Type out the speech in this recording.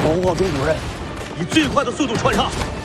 望钟主任，以最快的速度穿上。